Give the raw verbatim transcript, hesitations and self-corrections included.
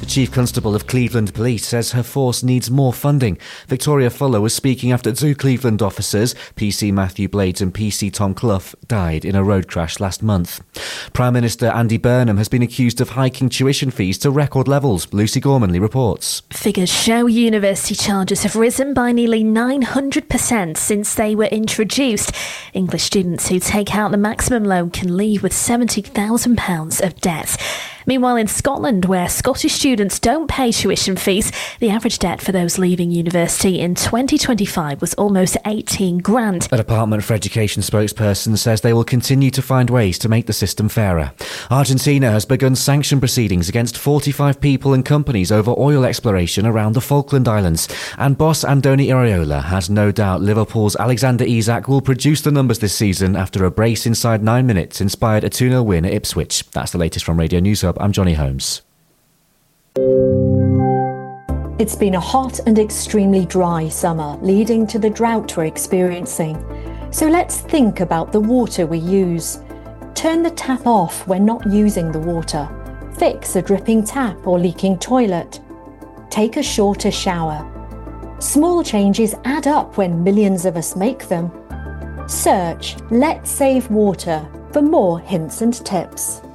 Chief Constable of Cleveland Police says her force needs more funding. Victoria Fuller was speaking after two Cleveland officers, P C Matthew Blades and P C Tom Clough, died in a road crash last month. Prime Minister Andy Burnham has been accused of hiking tuition fees to record levels. Lucy Gormanley reports. Figures show university charges have risen by nearly nine hundred percent since they were introduced. English students who take out the maximum loan can leave with seventy thousand pounds of debt. Meanwhile, in Scotland, where Scottish students don't pay tuition fees, the average debt for those leaving university in twenty twenty-five was almost eighteen grand. A Department for Education spokesperson says they will continue to find ways to make the system fairer. Argentina has begun sanction proceedings against forty-five people and companies over oil exploration around the Falkland Islands. And boss Andoni Iraola has no doubt Liverpool's Alexander Isak will produce the numbers this season after a brace inside nine minutes inspired a two nil win at Ipswich. That's the latest from Radio News Hub. I'm Johnny Holmes. It's been a hot and extremely dry summer, leading to the drought we're experiencing. So let's think about the water we use. Turn the tap off when not using the water. Fix a dripping tap or leaking toilet. Take a shorter shower. Small changes add up when millions of us make them. Search Let's Save Water for more hints and tips.